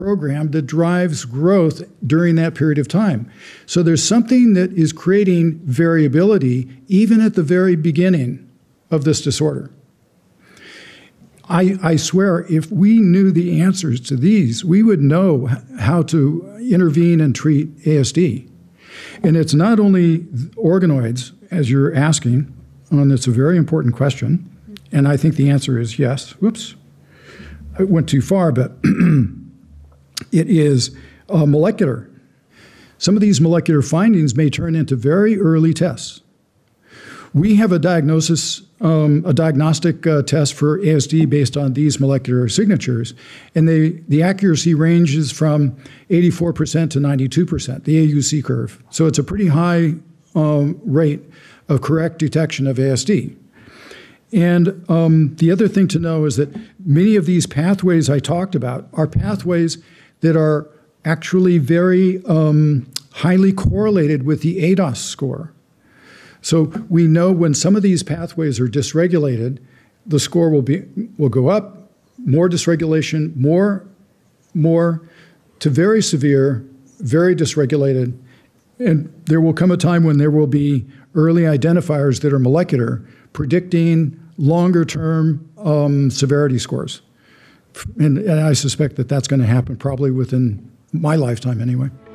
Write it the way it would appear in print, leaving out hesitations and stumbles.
program that drives growth during that period of time. So there's something that is creating variability even at the very beginning of this disorder. I swear, if we knew the answers to these, we would know how to intervene and treat ASD. And it's not only organoids, as you're asking, and it's a very important question, and I think the answer is yes. Whoops, I went too far, but it is molecular. Some of these molecular findings may turn into very early tests. We have a diagnostic test for ASD based on these molecular signatures, and the accuracy ranges from 84% to 92%, the AUC curve. So it's a pretty high rate of correct detection of ASD. And the other thing to know is that many of these pathways I talked about are pathways that are actually very highly correlated with the ADOS score. So we know when some of these pathways are dysregulated, the score will go up, more dysregulation, more to very severe, very dysregulated. And there will come a time when there will be early identifiers that are molecular, predicting longer-term severity scores. And I suspect that that's going to happen probably within my lifetime anyway.